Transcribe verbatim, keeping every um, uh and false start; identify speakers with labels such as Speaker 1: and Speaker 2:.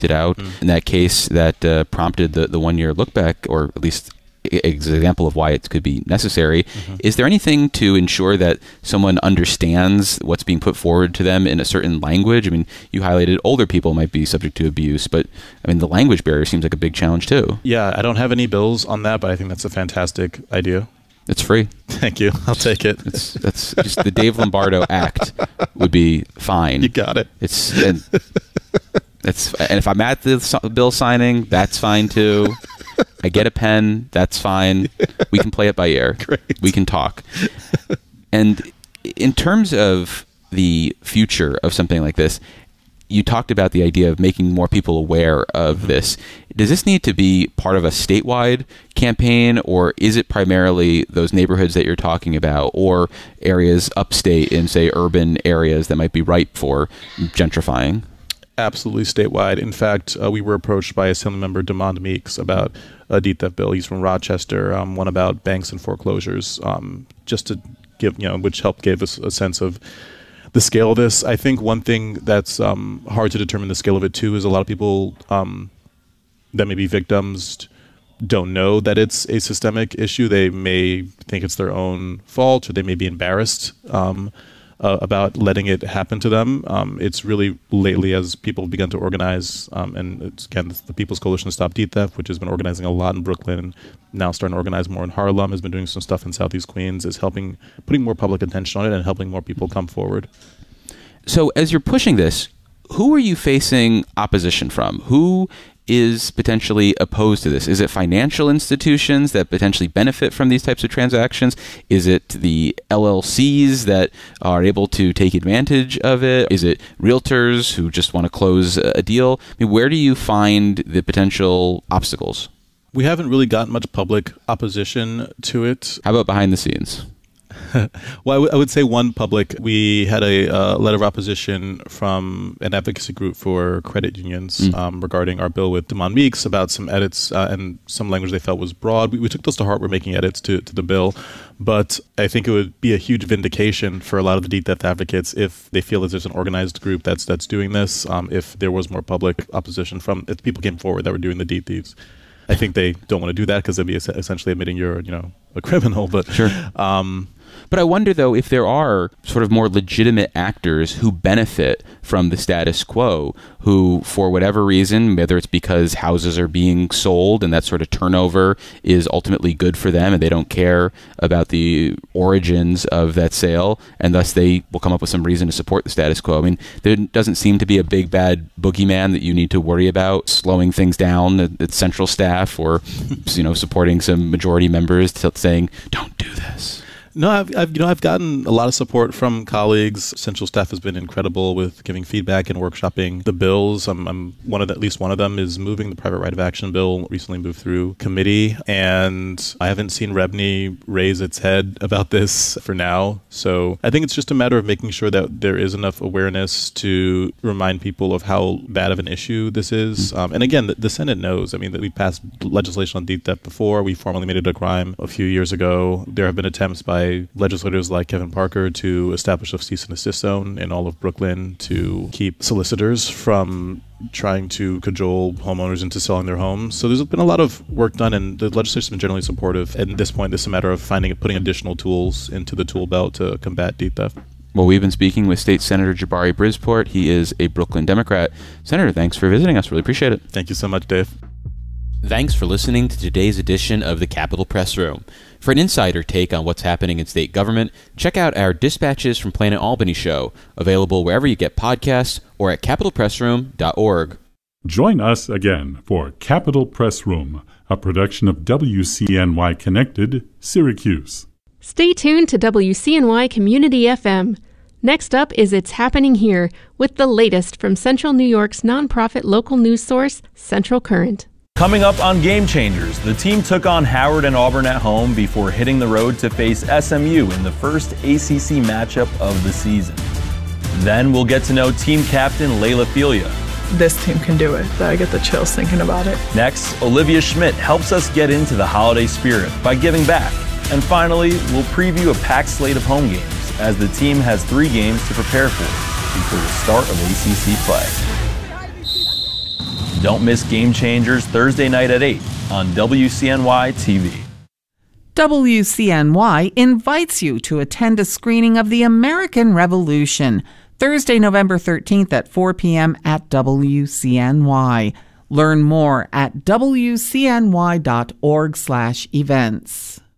Speaker 1: it out mm. in that case that uh, prompted the, the one-year look back, or at least example of why it could be necessary. Mm-hmm. Is there anything to ensure that someone understands what's being put forward to them in a certain language? I mean, you highlighted older people might be subject to abuse, but I mean, the language barrier seems like a big challenge too.
Speaker 2: Yeah, I don't have any bills on that, but I think that's a fantastic idea.
Speaker 1: It's free.
Speaker 2: Thank you. I'll take it.
Speaker 1: It's, that's just the Dave Lombardo Act would be fine.
Speaker 2: You got it.
Speaker 1: It's and, it's and if I'm at the bill signing, that's fine too. I get a pen, that's fine. We can play it by ear.
Speaker 2: Great.
Speaker 1: We can talk. And in terms of the future of something like this, you talked about the idea of making more people aware of mm-hmm. this. Does this need to be part of a statewide campaign, or is it primarily those neighborhoods that you're talking about, or areas upstate in, say, urban areas that might be ripe for gentrifying?
Speaker 2: Absolutely statewide. In fact, uh, we were approached by Assemblymember Demond Meeks about a deed theft bill. He's from Rochester, um, one about banks and foreclosures, um, just to give, you know, which helped give us a sense of the scale of this. I think one thing that's um, hard to determine the scale of it too is a lot of people um, that may be victims don't know that it's a systemic issue. They may think it's their own fault, or they may be embarrassed um, uh, about letting it happen to them. Um, it's really lately, as people have begun to organize, um, and it's, again, the People's Coalition to Stop Deed Theft, which has been organizing a lot in Brooklyn and now starting to organize more in Harlem, has been doing some stuff in Southeast Queens, is helping, putting more public attention on it and helping more people come forward.
Speaker 1: So as you're pushing this, who are you facing opposition from? Who is potentially opposed to this? Is it financial institutions that potentially benefit from these types of transactions? Is it the L L Cs that are able to take advantage of it? Is it realtors who just want to close a deal? I mean, where do you find the potential obstacles?
Speaker 2: We haven't really gotten much public opposition to it.
Speaker 1: How about behind the scenes?
Speaker 2: Well, I, w- I would say one public. We had a uh, letter of opposition from an advocacy group for credit unions mm. um, regarding our bill with Demond Meeks about some edits uh, and some language they felt was broad. We, we took those to heart. We're making edits to, to the bill. But I think it would be a huge vindication for a lot of the deed theft advocates if they feel that there's an organized group that's that's doing this, um, if there was more public opposition from, if people came forward that were doing the deed thieves. I think they don't want to do that because they'd be es- essentially admitting you're, you know, a criminal. But
Speaker 1: sure.
Speaker 2: Um,
Speaker 1: But I wonder, though, if there are sort of more legitimate actors who benefit from the status quo, who, for whatever reason, whether it's because houses are being sold and that sort of turnover is ultimately good for them and they don't care about the origins of that sale, and thus they will come up with some reason to support the status quo. I mean, there doesn't seem to be a big bad boogeyman that you need to worry about slowing things down at, at central staff, or, you know, supporting some majority members t- saying, don't do this.
Speaker 2: No, I've, I've you know I've gotten a lot of support from colleagues. Central staff has been incredible with giving feedback and workshopping the bills. I'm, I'm one of the, at least one of them is moving the private right of action bill. Recently moved through committee, and I haven't seen REBNY raise its head about this for now. So I think it's just a matter of making sure that there is enough awareness to remind people of how bad of an issue this is. Um, and again, the, the Senate knows. I mean, that we passed legislation on deed theft before. We formally made it a crime a few years ago. There have been attempts by legislators like Kevin Parker to establish a cease and desist zone in all of Brooklyn to keep solicitors from trying to cajole homeowners into selling their homes. So there's been a lot of work done, and the legislation has been generally supportive. And at this point, it's a matter of finding putting additional tools into the tool belt to combat deed theft.
Speaker 1: Well, we've been speaking with State Senator Jabari Brisport. He is a Brooklyn Democrat. Senator, thanks for visiting us. Really appreciate it.
Speaker 2: Thank you so much, Dave.
Speaker 1: Thanks for listening to today's edition of the Capitol Press Room. For an insider take on what's happening in state government, check out our Dispatches from Planet Albany show, available wherever you get podcasts or at capitol press room dot org.
Speaker 3: Join us again for Capitol Press Room, a production of W C N Y Connected, Syracuse.
Speaker 4: Stay tuned to W C N Y Community F M. Next up is It's Happening Here, with the latest from Central New York's nonprofit local news source, Central Current.
Speaker 5: Coming up on Game Changers, the team took on Howard and Auburn at home before hitting the road to face S M U in the first A C C matchup of the season. Then we'll get to know team captain Layla Filia.
Speaker 6: This team can do it. I get the chills thinking about it.
Speaker 5: Next, Olivia Schmidt helps us get into the holiday spirit by giving back. And finally, we'll preview a packed slate of home games as the team has three games to prepare for before the start of A C C play. Don't miss Game Changers Thursday night at eight on W C N Y T V.
Speaker 7: W C N Y invites you to attend a screening of The American Revolution, Thursday, November thirteenth at four p.m. at W C N Y. Learn more at W C N Y dot org slash events.